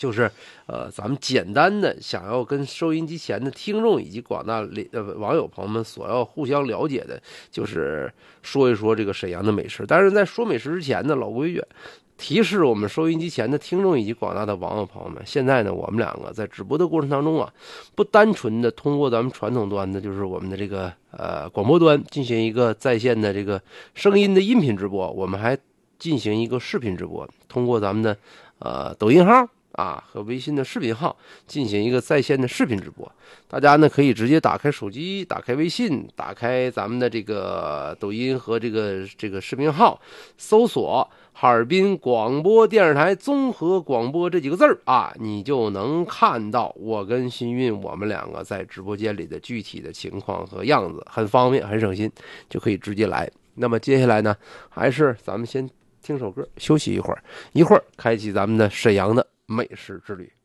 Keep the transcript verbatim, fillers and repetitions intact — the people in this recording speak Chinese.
就是呃，咱们简单的想要跟收音机前的听众以及广大呃网友朋友们所要互相了解的，就是说一说这个沈阳的美食。但是在说美食之前呢，老规矩，提示我们收音机前的听众以及广大的网友朋友们，现在呢，我们两个在直播的过程当中啊，不单纯的通过咱们传统端的，就是我们的这个呃广播端进行一个在线的这个声音的音频直播，我们还进行一个视频直播，通过咱们的呃抖音号啊和微信的视频号进行一个在线的视频直播。大家呢可以直接打开手机，打开微信，打开咱们的这个抖音和这个这个视频号，搜索哈尔滨广播电视台综合广播这几个字儿啊，你就能看到我跟新运我们两个在直播间里的具体的情况和样子，很方便，很省心，就可以直接来。那么接下来呢，还是咱们先听首歌，休息一会儿，一会儿开启咱们的沈阳的美食之旅。